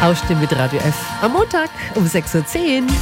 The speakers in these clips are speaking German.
Aufstehen mit Radio F am Montag um 6.10 Uhr.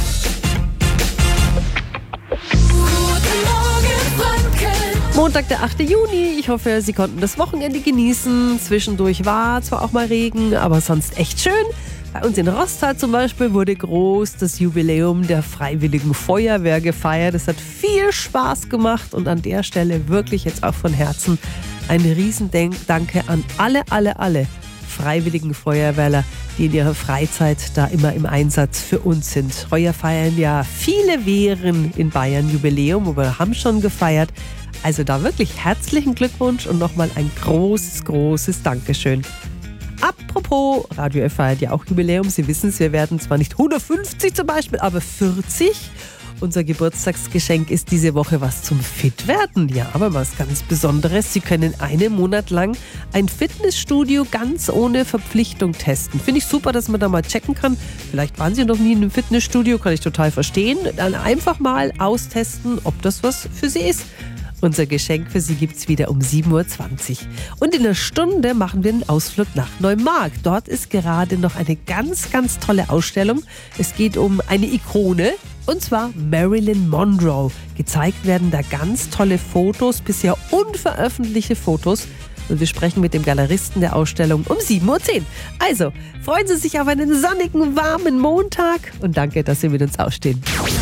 Montag, der 8. Juni. Ich hoffe, Sie konnten das Wochenende genießen. Zwischendurch war zwar auch mal Regen, aber sonst echt schön. Bei uns in Rostal zum Beispiel wurde groß das Jubiläum der Freiwilligen Feuerwehr gefeiert. Es hat viel Spaß gemacht und an der Stelle wirklich jetzt auch von Herzen ein Riesendanke an alle Freiwilligen Feuerwehrler, die in ihrer Freizeit da immer im Einsatz für uns sind. Heuer feiern ja viele Wehren in Bayern Jubiläum, aber wir haben schon gefeiert. Also da wirklich herzlichen Glückwunsch und nochmal ein großes Dankeschön. Apropos, Radio F feiert ja auch Jubiläum. Sie wissen es, wir werden zwar nicht 150 zum Beispiel, aber 40. Unser Geburtstagsgeschenk ist diese Woche was zum Fitwerden. Ja, aber was ganz Besonderes. Sie können einen Monat lang ein Fitnessstudio ganz ohne Verpflichtung testen. Finde ich super, dass man da mal checken kann. Vielleicht waren Sie noch nie in einem Fitnessstudio, kann ich total verstehen. Dann einfach mal austesten, ob das was für Sie ist. Unser Geschenk für Sie gibt es wieder um 7.20 Uhr. Und in einer Stunde machen wir einen Ausflug nach Neumarkt. Dort ist gerade noch eine ganz tolle Ausstellung. Es geht um eine Ikone, und zwar Marilyn Monroe. Gezeigt werden da ganz tolle Fotos, bisher unveröffentlichte Fotos. Und wir sprechen mit dem Galeristen der Ausstellung um 7.10 Uhr. Also, freuen Sie sich auf einen sonnigen, warmen Montag und danke, dass Sie mit uns aufstehen.